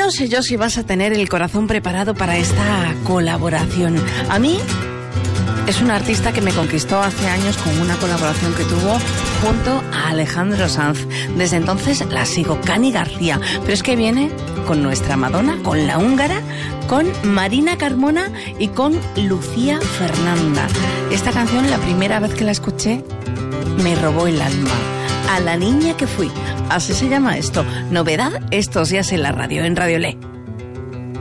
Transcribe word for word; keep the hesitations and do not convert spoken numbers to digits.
No sé yo si vas a tener el corazón preparado para esta colaboración. A mí es un artista que me conquistó hace años con una colaboración que tuvo junto a Alejandro Sanz. Desde entonces la sigo, Cani García. Pero es que viene con nuestra Madonna, con la húngara, con Marina Carmona y con Lucía Fernanda. Esta canción, la primera vez que la escuché, me robó el alma. A la niña que fui. Así se llama esto. Novedad estos días en la radio, en Radio Le.